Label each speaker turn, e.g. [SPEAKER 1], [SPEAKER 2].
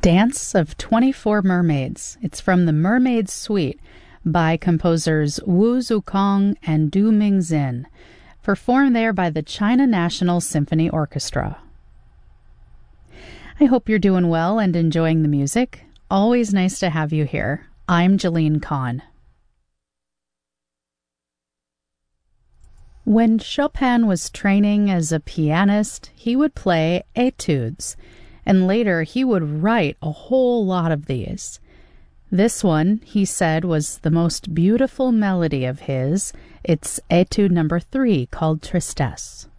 [SPEAKER 1] Dance of 24 Mermaids. It's from the Mermaid Suite by composers Wu Zukong and Du Mingzin, performed there by the China National Symphony Orchestra. I hope you're doing well and enjoying the music. Always nice to have you here. I'm Jeline Kahn. When Chopin was training as a pianist, he would play etudes, and later he would write a whole lot of these. This one, he said, was the most beautiful melody of his. It's Etude number 3, called Tristesse.